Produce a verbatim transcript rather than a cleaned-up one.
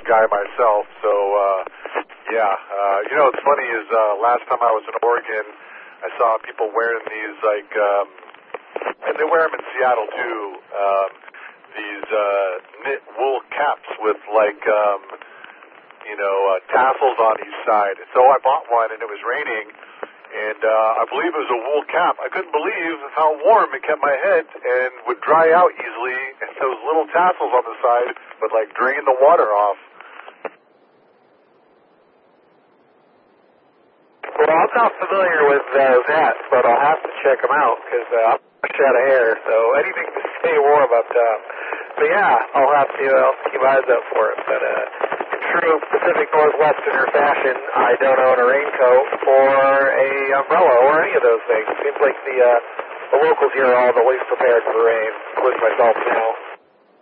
guy myself, so uh, yeah. Uh, you know, what's funny is uh, last time I was in Oregon, I saw people wearing these like, um, and they wear them in Seattle too. Um, these uh, knit wool caps with like, um, you know, uh, tassels on each side. So I bought one, and it was raining. And uh, I believe it was a wool cap. I couldn't believe how warm it kept my head and would dry out easily. And those little tassels on the side would, like, drain the water off. Well, I'm not familiar with those hats, but I'll have to check them out because uh, I'm fresh out of hair. So anything to stay warm up top. But yeah, I'll have to uh, keep eyes out for it. But uh, in true Pacific Northwesterner fashion, I don't own a raincoat or a umbrella or any of those things. It seems like the uh, the locals here are all the least prepared for rain, including myself now.